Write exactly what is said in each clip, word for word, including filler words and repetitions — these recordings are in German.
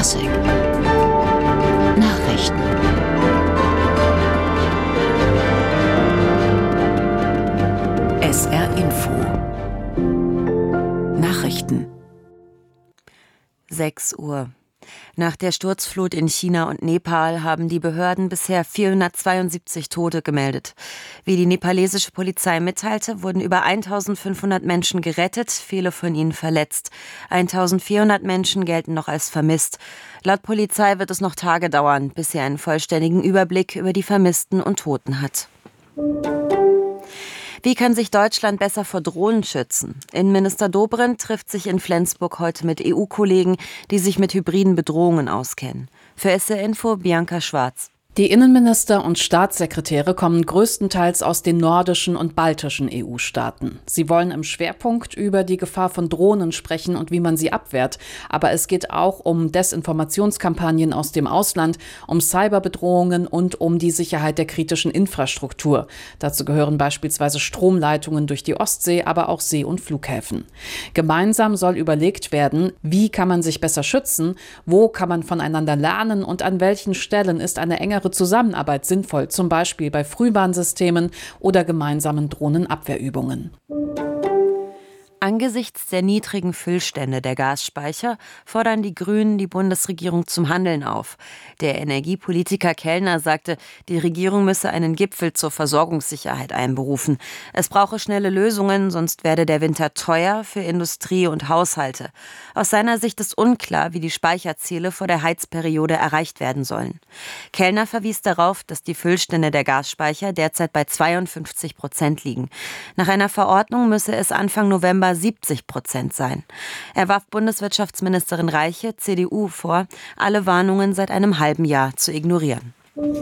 Klassik Nachrichten. S R Info Nachrichten. sechs Uhr. Nach der Sturzflut in China und Nepal haben die Behörden bisher vierhundertzweiundsiebzig Tote gemeldet. Wie die nepalesische Polizei mitteilte, wurden über eintausendfünfhundert Menschen gerettet, viele von ihnen verletzt. eintausendvierhundert Menschen gelten noch als vermisst. Laut Polizei wird es noch Tage dauern, bis sie einen vollständigen Überblick über die Vermissten und Toten hat. Wie kann sich Deutschland besser vor Drohnen schützen? Innenminister Dobrindt trifft sich in Flensburg heute mit E U-Kollegen, die sich mit hybriden Bedrohungen auskennen. Für S R Info Bianca Schwarz. Die Innenminister und Staatssekretäre kommen größtenteils aus den nordischen und baltischen E U-Staaten. Sie wollen im Schwerpunkt über die Gefahr von Drohnen sprechen und wie man sie abwehrt. Aber es geht auch um Desinformationskampagnen aus dem Ausland, um Cyberbedrohungen und um die Sicherheit der kritischen Infrastruktur. Dazu gehören beispielsweise Stromleitungen durch die Ostsee, aber auch See- und Flughäfen. Gemeinsam soll überlegt werden, wie kann man sich besser schützen, wo kann man voneinander lernen und an welchen Stellen ist eine engere Zusammenarbeit sinnvoll, zum Beispiel bei Frühwarnsystemen oder gemeinsamen Drohnenabwehrübungen. Angesichts der niedrigen Füllstände der Gasspeicher fordern die Grünen die Bundesregierung zum Handeln auf. Der Energiepolitiker Kellner sagte, die Regierung müsse einen Gipfel zur Versorgungssicherheit einberufen. Es brauche schnelle Lösungen, sonst werde der Winter teuer für Industrie und Haushalte. Aus seiner Sicht ist unklar, wie die Speicherziele vor der Heizperiode erreicht werden sollen. Kellner verwies darauf, dass die Füllstände der Gasspeicher derzeit bei zweiundfünfzig Prozent liegen. Nach einer Verordnung müsse es Anfang November siebzig Prozent sein. Er warf Bundeswirtschaftsministerin Reiche, C D U, vor, alle Warnungen seit einem halben Jahr zu ignorieren.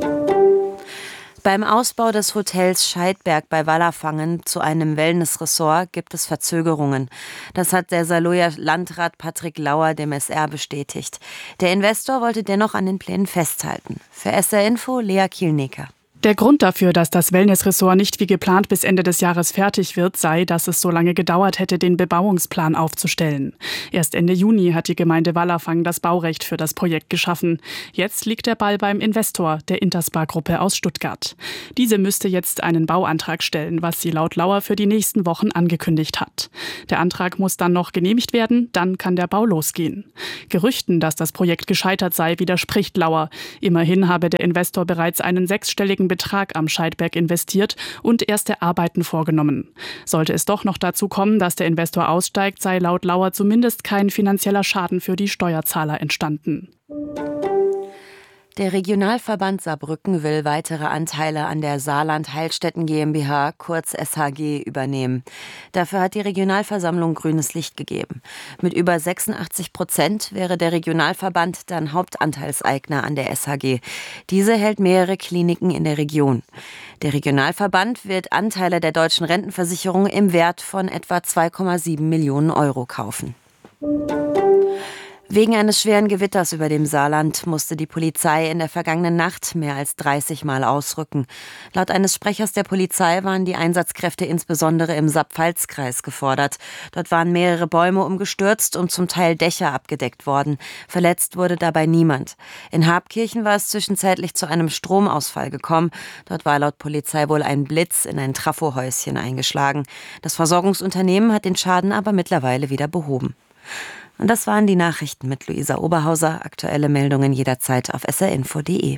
Beim Ausbau des Hotels Scheidberg bei Wallerfangen zu einem Wellnessressort gibt es Verzögerungen. Das hat der Saarlouer Landrat Patrick Lauer dem S R bestätigt. Der Investor wollte dennoch an den Plänen festhalten. Für S R Info Lea Kielnecker. Der Grund dafür, dass das Wellnessressort nicht wie geplant bis Ende des Jahres fertig wird, sei, dass es so lange gedauert hätte, den Bebauungsplan aufzustellen. Erst Ende Juni hat die Gemeinde Wallerfang das Baurecht für das Projekt geschaffen. Jetzt liegt der Ball beim Investor, der Interspar-Gruppe aus Stuttgart. Diese müsste jetzt einen Bauantrag stellen, was sie laut Lauer für die nächsten Wochen angekündigt hat. Der Antrag muss dann noch genehmigt werden, dann kann der Bau losgehen. Gerüchten, dass das Projekt gescheitert sei, widerspricht Lauer. Immerhin habe der Investor bereits einen sechsstelligen Betrag am Scheidberg investiert und erste Arbeiten vorgenommen. Sollte es doch noch dazu kommen, dass der Investor aussteigt, sei laut Lauer zumindest kein finanzieller Schaden für die Steuerzahler entstanden. Der Regionalverband Saarbrücken will weitere Anteile an der Saarland Heilstätten GmbH, kurz S H G, übernehmen. Dafür hat die Regionalversammlung grünes Licht gegeben. Mit über sechsundachtzig Prozent wäre der Regionalverband dann Hauptanteilseigner an der S H G. Diese hält mehrere Kliniken in der Region. Der Regionalverband wird Anteile der deutschen Rentenversicherung im Wert von etwa zwei Komma sieben Millionen Euro kaufen. Wegen eines schweren Gewitters über dem Saarland musste die Polizei in der vergangenen Nacht mehr als dreißig Mal ausrücken. Laut eines Sprechers der Polizei waren die Einsatzkräfte insbesondere im Saar-Pfalz-Kreis gefordert. Dort waren mehrere Bäume umgestürzt und zum Teil Dächer abgedeckt worden. Verletzt wurde dabei niemand. In Habkirchen war es zwischenzeitlich zu einem Stromausfall gekommen. Dort war laut Polizei wohl ein Blitz in ein Trafohäuschen eingeschlagen. Das Versorgungsunternehmen hat den Schaden aber mittlerweile wieder behoben. Und das waren die Nachrichten mit Luisa Oberhauser. Aktuelle Meldungen jederzeit auf s r info punkt d e.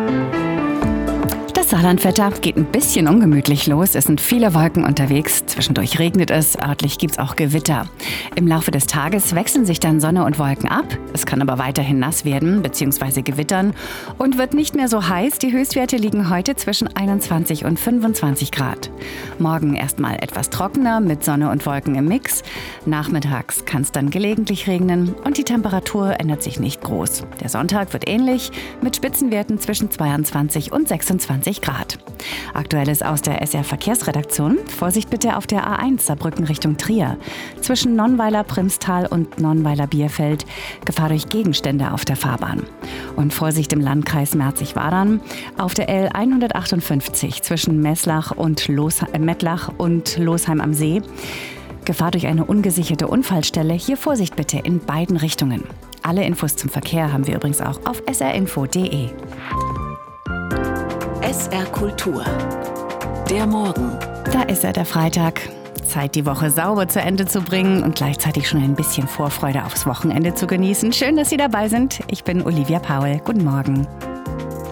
Das Saarlandwetter geht ein bisschen ungemütlich los. Es sind viele Wolken unterwegs. Zwischendurch regnet es. Örtlich gibt es auch Gewitter. Im Laufe des Tages wechseln sich dann Sonne und Wolken ab. Es kann aber weiterhin nass werden bzw. gewittern und wird nicht mehr so heiß. Die Höchstwerte liegen heute zwischen einundzwanzig und fünfundzwanzig Grad. Morgen erstmal etwas trockener mit Sonne und Wolken im Mix. Nachmittags kann es dann gelegentlich regnen und die Temperatur ändert sich nicht groß. Der Sonntag wird ähnlich mit Spitzenwerten zwischen zweiundzwanzig und sechsundzwanzig Grad. Aktuelles aus der S R-Verkehrsredaktion. Vorsicht bitte auf der A eins Saarbrücken Richtung Trier. Zwischen Nonnweiler-Primstal und Nonnweiler-Bierfeld Gefahr durch Gegenstände auf der Fahrbahn. Und Vorsicht im Landkreis Merzig-Wadern auf der L hundertachtundfünfzig zwischen Meslach und Los- äh, Mettlach und Losheim am See. Gefahr durch eine ungesicherte Unfallstelle. Hier Vorsicht bitte in beiden Richtungen. Alle Infos zum Verkehr haben wir übrigens auch auf s r info punkt d e. S R Kultur. Der Morgen. Da ist er, der Freitag. Zeit, die Woche sauber zu Ende zu bringen und gleichzeitig schon ein bisschen Vorfreude aufs Wochenende zu genießen. Schön, dass Sie dabei sind. Ich bin Olivia Paul. Guten Morgen.